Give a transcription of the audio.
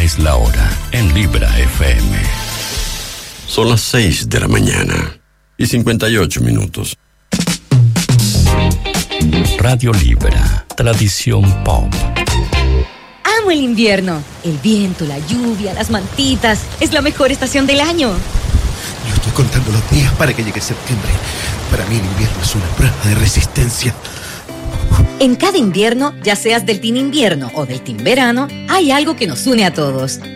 es la hora en Libra FM. Son las 6 de la mañana y 58 minutos. Radio Libra, tradición pop. Amo el invierno. El viento, la lluvia, las mantitas. Es la mejor estación del año. Yo estoy contando los días para que llegue septiembre. Para mí el invierno es una prueba de resistencia. En cada invierno, ya seas del team invierno o del team verano, hay algo que nos une a todos.